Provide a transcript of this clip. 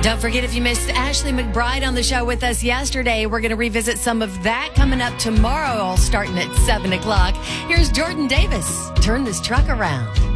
Don't forget, if you missed Ashley McBride on the show with us yesterday, we're going to revisit some of that coming up tomorrow, all starting at 7 o'clock. Here's Jordan Davis. Turn this truck around.